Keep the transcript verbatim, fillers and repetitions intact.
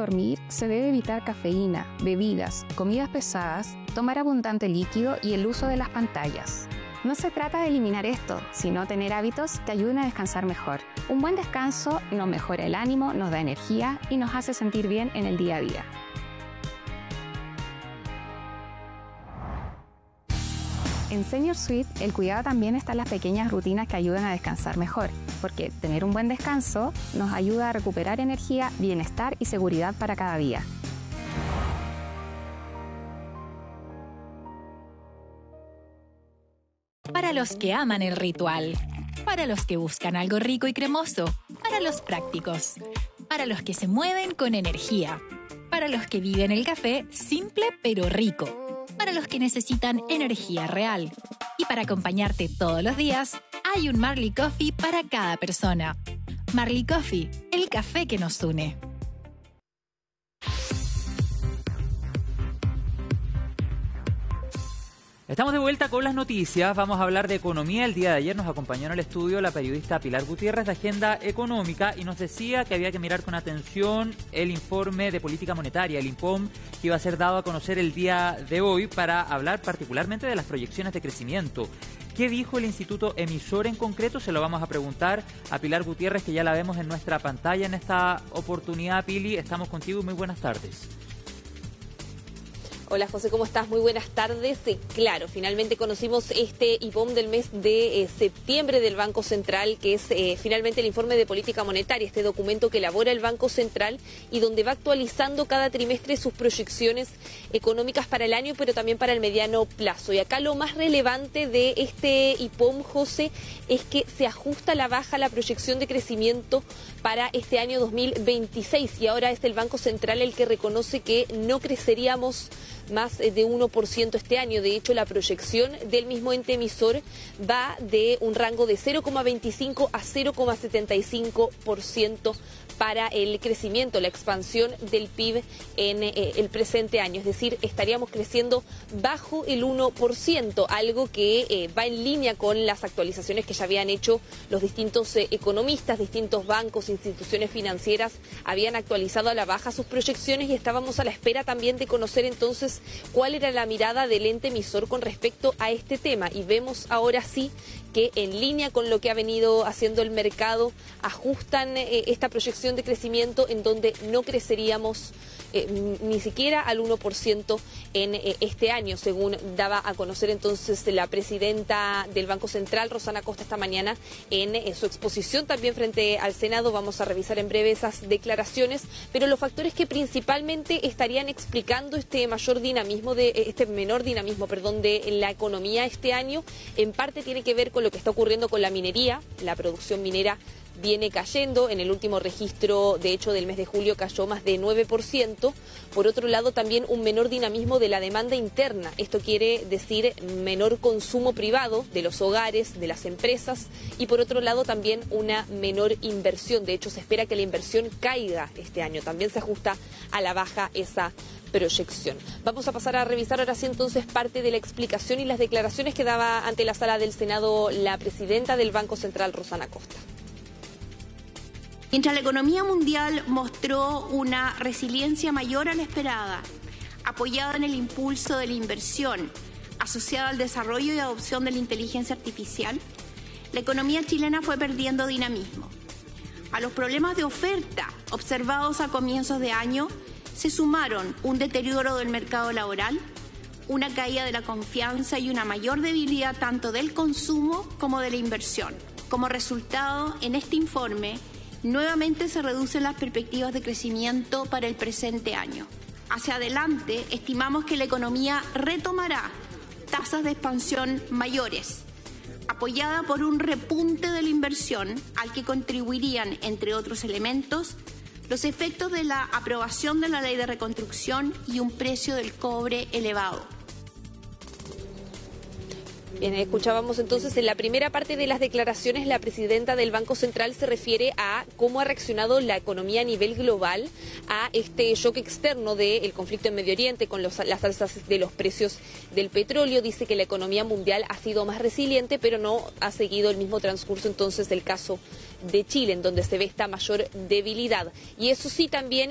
dormir se debe evitar cafeína, bebidas, comidas pesadas, tomar abundante líquido y el uso de las pantallas. No se trata de eliminar esto, sino tener hábitos que ayuden a descansar mejor. Un buen descanso nos mejora el ánimo, nos da energía y nos hace sentir bien en el día a día. En Senior Suite, el cuidado también está en las pequeñas rutinas que ayudan a descansar mejor, porque tener un buen descanso nos ayuda a recuperar energía, bienestar y seguridad para cada día. Para los que aman el ritual, para los que buscan algo rico y cremoso, para los prácticos, para los que se mueven con energía, para los que viven el café simple pero rico, para los que necesitan energía real. Y para acompañarte todos los días, hay un Marley Coffee para cada persona. Marley Coffee, el café que nos une. Estamos de vuelta con las noticias. Vamos a hablar de economía. El día de ayer nos acompañó en el estudio la periodista Pilar Gutiérrez de Agenda Económica y nos decía que había que mirar con atención el informe de política monetaria, el INPOM, que iba a ser dado a conocer el día de hoy para hablar particularmente de las proyecciones de crecimiento. ¿Qué dijo el Instituto Emisor en concreto? Se lo vamos a preguntar a Pilar Gutiérrez, que ya la vemos en nuestra pantalla en esta oportunidad. Pili, estamos contigo y muy buenas tardes. Hola José, ¿cómo estás? Muy buenas tardes. Eh, claro, finalmente conocimos este IPOM del mes de eh, septiembre del Banco Central, que es eh, finalmente el informe de política monetaria, este documento que elabora el Banco Central y donde va actualizando cada trimestre sus proyecciones económicas para el año, pero también para el mediano plazo. Y acá lo más relevante de este IPOM, José, es que se ajusta a la baja la proyección de crecimiento para este año dos mil veintiséis y ahora es el Banco Central el que reconoce que no creceríamos más de uno por ciento este año. De hecho, la proyección del mismo ente emisor va de un rango de cero coma veinticinco a cero coma setenta y cinco por ciento para el crecimiento, la expansión del P I B en eh, el presente año. Es decir, estaríamos creciendo bajo el uno por ciento, algo que eh, va en línea con las actualizaciones que ya habían hecho los distintos eh, economistas, distintos bancos, instituciones financieras, habían actualizado a la baja sus proyecciones y estábamos a la espera también de conocer entonces cuál era la mirada del ente emisor con respecto a este tema. Y vemos ahora sí que en línea con lo que ha venido haciendo el mercado, ajustan eh, esta proyección de crecimiento en donde no creceríamos eh, ni siquiera al uno por ciento en eh, este año, según daba a conocer entonces la presidenta del Banco Central, Rosana Costa, esta mañana en eh, su exposición también frente al Senado. Vamos a revisar en breve esas declaraciones, pero los factores que principalmente estarían explicando este mayor dinamismo, de este menor dinamismo, perdón, de la economía este año, en parte tiene que ver con lo que está ocurriendo con la minería. La producción minera viene cayendo. En el último registro, de hecho, del mes de julio cayó más de nueve por ciento. Por otro lado, también un menor dinamismo de la demanda interna. Esto quiere decir menor consumo privado de los hogares, de las empresas, y por otro lado también una menor inversión. De hecho, se espera que la inversión caiga este año. También se ajusta a la baja esa proyección. Vamos a pasar a revisar ahora sí entonces parte de la explicación y las declaraciones que daba ante la sala del Senado la presidenta del Banco Central, Rosana Costa. Mientras la economía mundial mostró una resiliencia mayor a la esperada, apoyada en el impulso de la inversión, asociada al desarrollo y adopción de la inteligencia artificial, la economía chilena fue perdiendo dinamismo. A los problemas de oferta observados a comienzos de año se sumaron un deterioro del mercado laboral, una caída de la confianza y una mayor debilidad tanto del consumo como de la inversión. Como resultado, en este informe, nuevamente se reducen las perspectivas de crecimiento para el presente año. Hacia adelante, estimamos que la economía retomará tasas de expansión mayores, apoyada por un repunte de la inversión al que contribuirían, entre otros elementos, los efectos de la aprobación de la ley de reconstrucción y un precio del cobre elevado. Bien, escuchábamos entonces en la primera parte de las declaraciones, la presidenta del Banco Central se refiere a cómo ha reaccionado la economía a nivel global a este shock externo del conflicto en Medio Oriente con los, las alzas de los precios del petróleo. Dice que la economía mundial ha sido más resiliente, pero no ha seguido el mismo transcurso entonces del caso de Chile, en donde se ve esta mayor debilidad. Y eso sí también